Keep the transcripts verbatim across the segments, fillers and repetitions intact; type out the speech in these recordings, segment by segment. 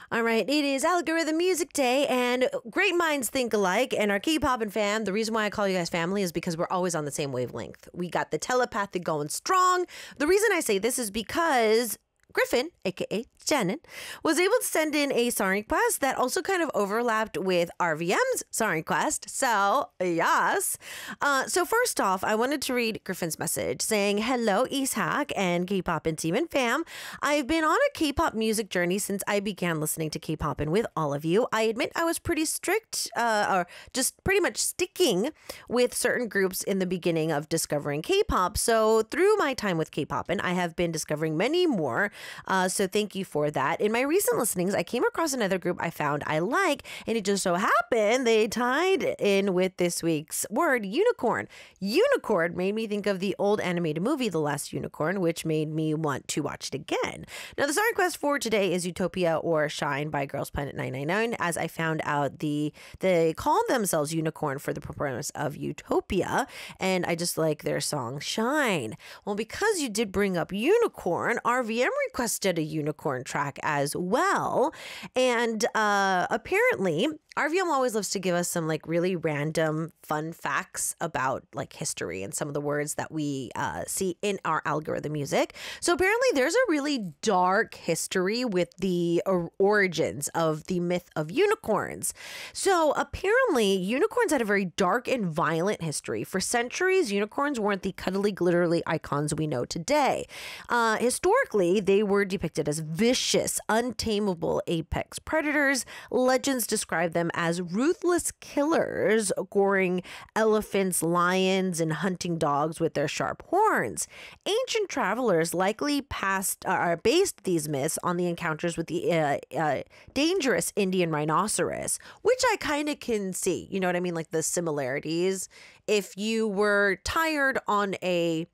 All right, it is Algorithm Music Day, and great minds think alike. And our K-pop and fam, the reason why I call you guys family is because we're always on the same wavelength. We got the telepathic going strong. The reason I say this is because Griffin, aka Janet, was able to send in a song request that also kind of overlapped with R V M's song request. So, yes. Uh, so, first off, I wanted to read Griffin's message saying, "Hello, Ishak and K-pop and team and fam. I've been on a K-pop music journey since I began listening to K-pop and with all of you. I admit I was pretty strict, uh, or just pretty much sticking with certain groups in the beginning of discovering K-pop. So, through my time with K-pop, and I have been discovering many more. Uh, so thank you for that. In my recent listenings, I came across another group I found I like, and it just so happened they tied in with this week's word, unicorn. Unicorn made me think of the old animated movie, The Last Unicorn, which made me want to watch it again. Now, the song request for today is Utopia or Shine by Girls Planet nine nine nine, as I found out the they call themselves Unicorn for the purpose of Utopia, and I just like their song Shine. Well, because you did bring up Unicorn, R V M requested a unicorn track as well. And uh, apparently, R V M always loves to give us some like really random fun facts about like history and some of the words that we uh, see in our algorithm music. So apparently there's a really dark history with the or- origins of the myth of unicorns. So apparently unicorns had a very dark and violent history. For centuries, unicorns weren't the cuddly, glittery icons we know today. Uh, historically, they were depicted as vicious, untamable apex predators. Legends describe them as ruthless killers, goring elephants, lions, and hunting dogs with their sharp horns. Ancient travelers likely passed uh, based these myths on the encounters with the uh, uh, dangerous Indian rhinoceros, which I kind of can see. You know what I mean? Like the similarities. If you were tired on a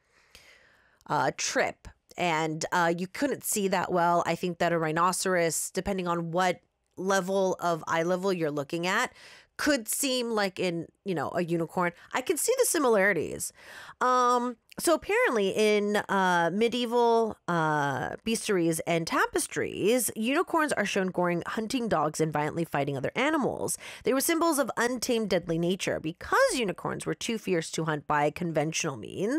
uh, trip and uh, you couldn't see that well, I think that a rhinoceros, depending on what level of eye level you're looking at, could seem like in, you know, a unicorn. I can see the similarities. Um, so apparently in uh, medieval uh, bestiaries and tapestries, unicorns are shown goring hunting dogs and violently fighting other animals. They were symbols of untamed, deadly nature. Because unicorns were too fierce to hunt by conventional means,